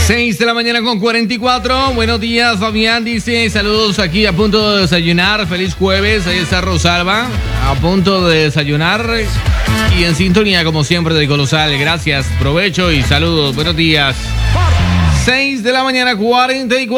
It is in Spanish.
6 de la mañana con 44. Buenos días, Fabián dice, saludos aquí a punto de desayunar. Feliz jueves. Ahí está Rosalba, a punto de desayunar y en sintonía como siempre de Colosal. Gracias, provecho y saludos. Buenos días. 6 de la mañana 44.